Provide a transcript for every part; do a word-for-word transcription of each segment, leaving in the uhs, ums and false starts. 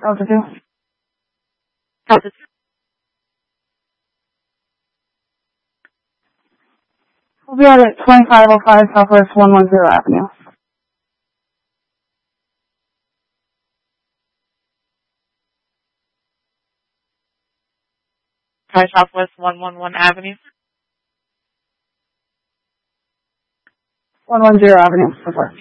Delta two. Delta two. We'll be out at twenty-five oh five Southwest one one zero Avenue. Five Southwest one one one Avenue. one one zero Avenue. Before.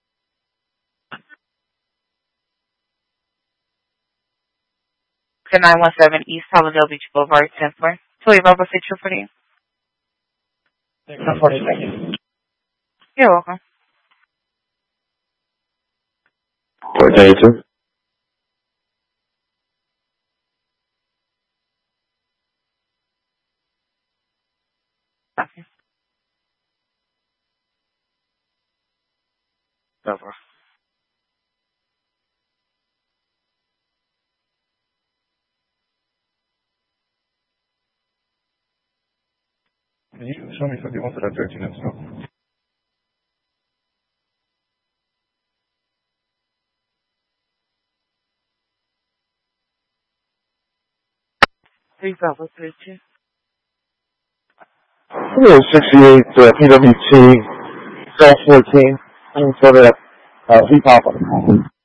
nine one seven East Hallandale Beach Boulevard, ten four. Toledo, Bravo six two forty. Thanks for forty seconds. You're welcome. four thirty-two. Okay. Over. Can you show me fifty-one to that thirteen and stuff? Three Bravo three two. Okay, sixty-eight uh, P W T, South fourteen. I'm sort of uh, V-pop on the